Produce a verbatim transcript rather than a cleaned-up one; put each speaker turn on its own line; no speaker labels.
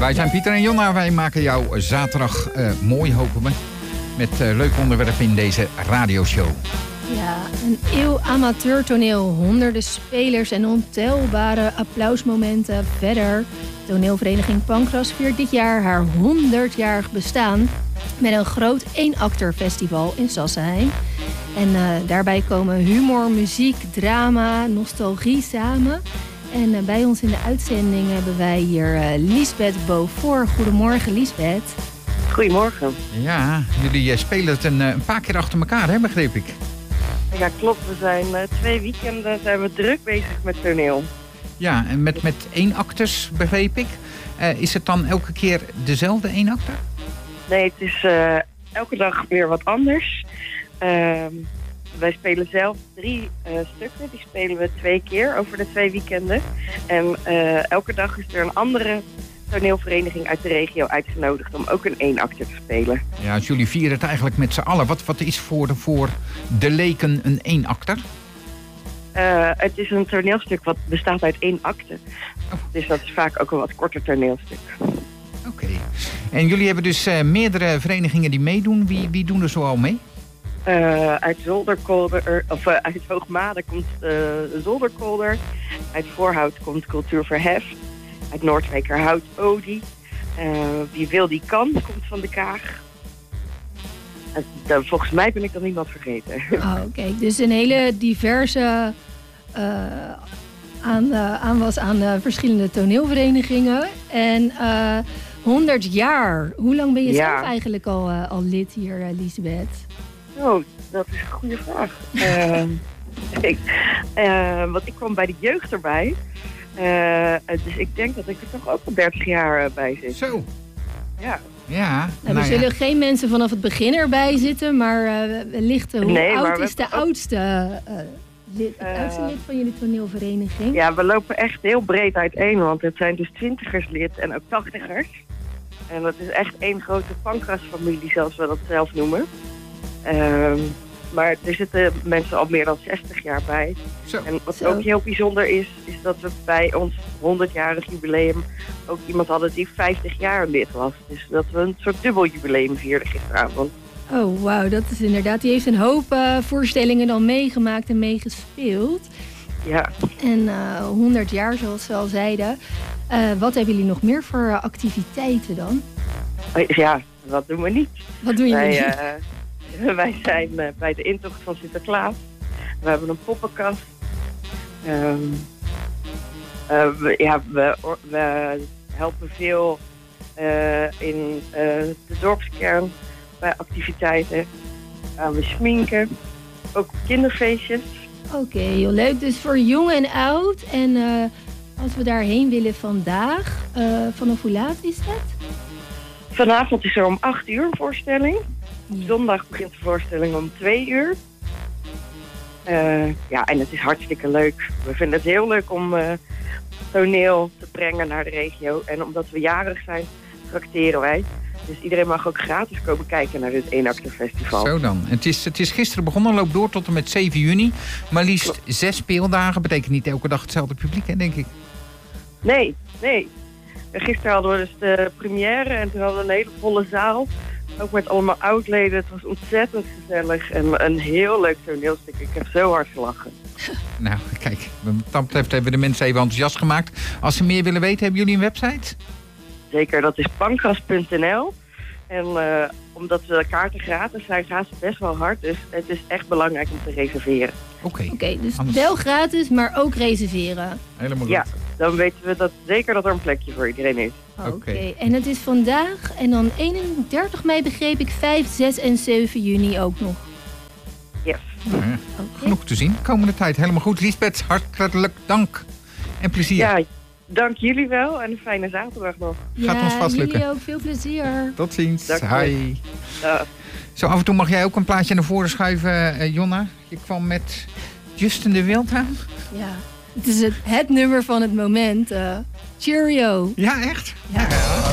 Wij zijn Pieter en Jonna. Wij maken jou zaterdag uh, mooi, hopen we. Met uh, leuke onderwerpen in deze radioshow.
Ja, een eeuw amateurtoneel. Honderden spelers en ontelbare applausmomenten. Verder, toneelvereniging Pancras viert dit jaar haar honderdjarig bestaan. Met een groot eenakterfestival in Sassenheim. En uh, daarbij komen humor, muziek, drama, nostalgie samen. En uh, bij ons in de uitzending hebben wij hier uh, Liesbeth Beaufort. Goedemorgen, Liesbeth.
Goedemorgen.
Ja, jullie uh, spelen het een, uh, een paar keer achter elkaar, hè, begreep ik?
Ja, klopt. We zijn uh, twee weekenden zijn we druk bezig met toneel.
Ja, en met, met eenakters, begreep ik. Uh, is het dan elke keer dezelfde eenakter?
Nee, het is uh, elke dag weer wat anders. Uh, wij spelen zelf drie uh, stukken. Die spelen we twee keer over de twee weekenden. En uh, elke dag is er een andere toneelvereniging uit de regio uitgenodigd om ook een eenakter te spelen.
Ja, dus jullie vieren het eigenlijk met z'n allen. Wat, wat is voor de, voor de leken een eenakter?
Uh, het is een toneelstuk wat bestaat uit één acte. Oh. Dus dat is vaak ook een wat korter toneelstuk.
Oké. Okay. En jullie hebben dus uh, meerdere verenigingen die meedoen. Wie, wie doen er zoal mee?
Uh, uit Zolderkolder, of uh, uit Hoogmade komt uh, Zolderkolder. Uit Voorhout komt Cultuur Verheft. Uit Noordwijkerhout Odi. Uh, wie wil die kan, komt van de Kaag. Uh, volgens mij ben ik dan niemand vergeten.
Oh, oké. Okay. Dus een hele diverse uh, aan, uh, aanwas aan uh, verschillende toneelverenigingen. En uh, honderd jaar. Hoe lang ben je ja. zelf eigenlijk al, uh, al lid hier, uh, Liesbeth?
Oh, dat is een goede vraag. uh, ik, uh, want ik kwam bij de jeugd erbij. Uh, dus ik denk dat ik er toch ook al dertig jaar bij zit.
Zo.
Ja.
Ja.
Nou,
nou
er zullen
ja.
geen mensen vanaf het begin erbij zitten, maar uh, wellicht hoe
nee,
oud is
we,
de
ook...
oudste, uh, lid, het uh, oudste lid van jullie toneelvereniging?
Ja, we lopen echt heel breed uiteen, want het zijn dus twintigerslid en ook tachtigers. En dat is echt één grote Pancras-familie, zoals we dat zelf noemen. Uh, maar er zitten mensen al meer dan zestig jaar bij.
Zo.
En wat
Zo.
ook heel bijzonder is, is dat we bij ons honderdjarig jubileum ook iemand hadden die vijftig jaar lid was. Dus dat we een soort dubbel jubileum vierden gisteravond.
Oh, wauw, dat is inderdaad. Die heeft een hoop uh, voorstellingen dan meegemaakt en meegespeeld.
Ja.
En uh, honderd jaar, zoals ze al zeiden. Uh, wat hebben jullie nog meer voor uh, activiteiten dan?
Ja, wat doen we niet?
Wat doen jullie
wij,
niet?
Uh, wij zijn uh, bij de intocht van Sinterklaas. We hebben een poppenkast. Um, uh, we, ja, we, we helpen veel uh, in uh, de dorpskern bij activiteiten. Uh, we schminken. Ook kinderfeestjes.
Oké, okay, heel leuk. Dus voor jong en oud. En uh, als we daarheen willen vandaag, uh, vanaf hoe laat is het?
Vanavond is er om acht uur een voorstelling.
Ja.
Zondag begint de voorstelling om twee uur. Uh, ja, en het is hartstikke leuk. We vinden het heel leuk om uh, toneel te brengen naar de regio. En omdat we jarig zijn, trakteren wij. Dus iedereen mag ook gratis komen kijken naar dit eenakterfestival.
Zo dan. Het is, het is gisteren begonnen, loopt door tot en met zeven juni. Maar liefst zes speeldagen. Betekent niet elke dag hetzelfde publiek, hè, denk ik?
Nee, nee. Gisteren hadden we dus de première en toen hadden we een hele volle zaal. Ook met allemaal oudleden. Het was ontzettend gezellig en een heel leuk toneelstuk. Ik heb zo hard gelachen.
Nou, kijk, wat dat betreft hebben we de mensen even enthousiast gemaakt. Als ze meer willen weten, hebben jullie een website?
Zeker, dat is pancras punt n l. En uh, omdat de kaarten gratis zijn, gaan ze best wel hard. Dus het is echt belangrijk om te reserveren.
Oké.
Oké, okay, dus
Anders...
wel gratis, maar ook reserveren.
Helemaal goed.
Ja, dan weten we dat zeker dat er een plekje voor iedereen is.
Oké, okay.
Okay.
En het is vandaag en dan eenendertig mei begreep ik, vijf, zes en zeven juni ook nog.
Yes.
Nou ja, okay. Genoeg te zien. Komende tijd helemaal goed. Liesbeth, hartelijk dank en plezier.
Ja, dank jullie wel en een fijne zaterdag nog.
Gaat
ja,
ons vast lukken.
Jullie ook veel plezier.
Tot ziens.
Dank
Hi.
Uh.
Zo af en toe mag jij ook een plaatje naar voren schuiven, uh, Jonna. Je kwam met Justin de Wild aan.
Ja, het is het, het nummer van het moment. Uh, Cheerio.
Ja, echt?
Ja.
Ja.